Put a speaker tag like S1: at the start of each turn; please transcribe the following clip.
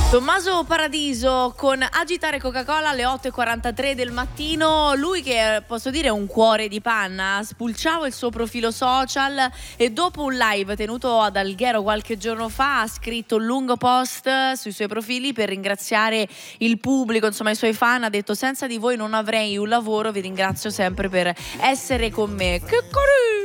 S1: Tommaso Paradiso con Agitare Coca-Cola alle 8:43 del mattino. Lui che posso dire è un cuore di panna. Spulciavo il suo profilo social e dopo un live tenuto ad Alghero qualche giorno fa ha scritto un lungo post sui suoi profili per ringraziare il pubblico, insomma i suoi fan. Ha detto: senza di voi non avrei un lavoro, vi ringrazio sempre per essere con me. Che carino!